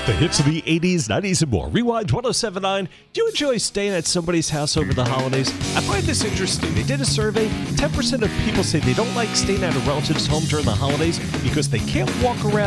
The hits of the 80s, 90s, and more. Rewind 1079. Do you enjoy staying at somebody's house over the holidays? I find this interesting. They did a survey. 10% of people say they don't like staying at a relative's home during the holidays because they can't walk around